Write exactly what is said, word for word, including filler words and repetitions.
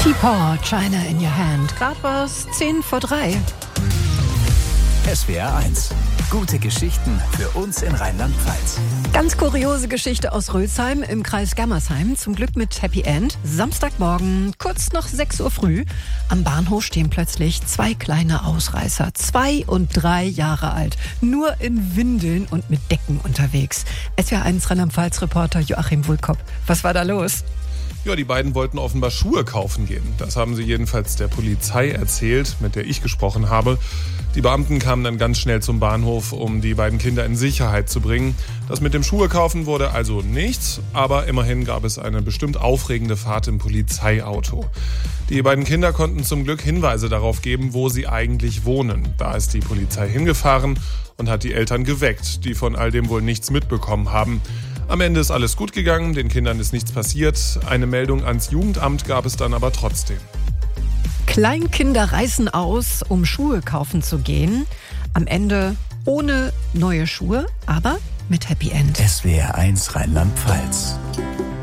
T-Paw, China in your hand. Gerade war es zehn vor drei. S W R eins. Gute Geschichten für uns in Rheinland-Pfalz. Ganz kuriose Geschichte aus Rölsheim im Kreis Germersheim. Zum Glück mit Happy End. Samstagmorgen, kurz nach sechs Uhr früh. Am Bahnhof stehen plötzlich zwei kleine Ausreißer. Zwei und drei Jahre alt. Nur in Windeln und mit Decken unterwegs. S W R eins Rheinland-Pfalz-Reporter Joachim Wulkop. Was war da los? Ja, die beiden wollten offenbar Schuhe kaufen gehen. Das haben sie jedenfalls der Polizei erzählt, mit der ich gesprochen habe. Die Beamten kamen dann ganz schnell zum Bahnhof, um die beiden Kinder in Sicherheit zu bringen. Das mit dem Schuhe kaufen wurde also nichts, aber immerhin gab es eine bestimmt aufregende Fahrt im Polizeiauto. Die beiden Kinder konnten zum Glück Hinweise darauf geben, wo sie eigentlich wohnen. Da ist die Polizei hingefahren und hat die Eltern geweckt, die von all dem wohl nichts mitbekommen haben. Am Ende ist alles gut gegangen, den Kindern ist nichts passiert. Eine Meldung ans Jugendamt gab es dann aber trotzdem. Kleinkinder reißen aus, um Schuhe kaufen zu gehen. Am Ende ohne neue Schuhe, aber mit Happy End. S W R eins Rheinland-Pfalz.